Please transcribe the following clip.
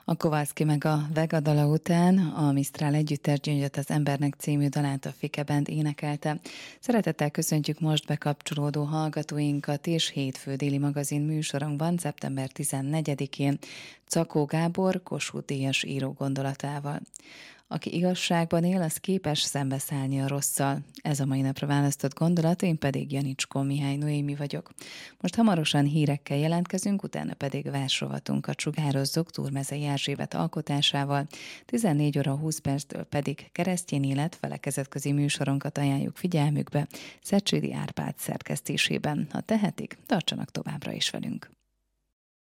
A Kowalski meg a Vega dala után a Mistral együttes Gyöngyöt az embernek című dalát a Fike Band énekelte. Szeretettel köszöntjük most bekapcsolódó hallgatóinkat és hétfő déli magazin műsorunkban szeptember 14-én Czakó Gábor Kossuth Díjas író gondolatával. Aki igazságban él, az képes szembeszállni a rosszal. Ez a mai napra választott gondolat, én pedig Janicskó Mihály Noémi vagyok. Most hamarosan hírekkel jelentkezünk, utána pedig versrovatunkat sugározzuk Túrmezei Erzsébet alkotásával. 14 óra 20 perctől pedig Keresztény élet felekezetközi műsorunkat ajánljuk figyelmükbe Szecsédi Árpád szerkesztésében. Ha tehetik, tartsanak továbbra is velünk.